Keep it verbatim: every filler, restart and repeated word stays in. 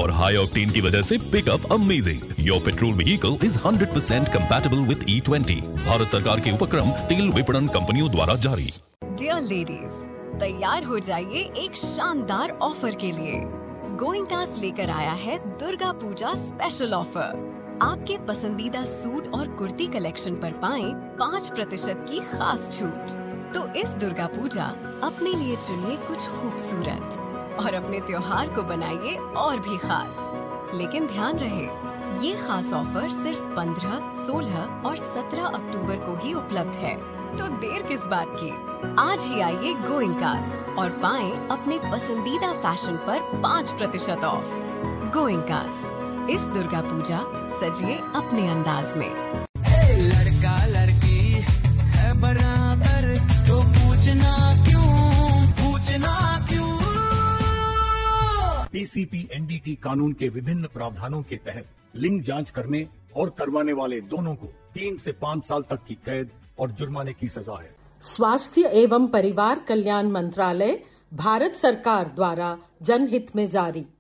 और high octane की वजह से pickup amazing. Your petrol vehicle is hundred percent compatible with E twenty. Bharat सरकार के उपक्रम तेल विपणन कंपनियों द्वारा जारी। डियर लेडीज, तैयार हो जाइए एक शानदार ऑफर के लिए। गोइंगटास लेकर आया है दुर्गा पूजा स्पेशल ऑफर। आपके पसंदीदा सूट और कुर्ती कलेक्शन पर पाएं पाँच प्रतिशत की खास छूट। तो इस दुर्गा पूजा अपने लिए चुनिए कुछ खूबसूरत और अपने त्योहार को बनाइए और भी खास। लेकिन ध्यान रहे, ये खास ऑफर सिर्फ पंद्रह, सोलह और सत्रह अक्टूबर को ही उपलब्ध है। तो देर किस बात की, आज ही आइए गोइंगकास और पाएं अपने पसंदीदा फैशन पर पाँच प्रतिशत ऑफ। गोइंगकास, इस दुर्गा पूजा सजिए अपने अंदाज में। लड़का लड़की है बराबर, तो पूछना क्यों, पूछना क्यों। पीसीपी एनडीटी कानून के विभिन्न प्रावधानों के तहत लिंग जांच करने और करवाने वाले दोनों को तीन से पाँच साल तक की कैद और जुर्माने की सजा है। स्वास्थ्य एवं परिवार कल्याण मंत्रालय, भारत सरकार द्वारा जनहित में जारी।